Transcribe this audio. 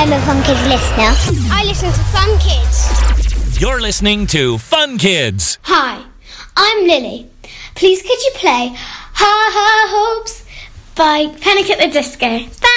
I'm a Fun Kids listener. I listen to Fun Kids. You're listening to Fun Kids. Hi, I'm Lily. Please could you play Ha Ha Hopes by Panic at the Disco?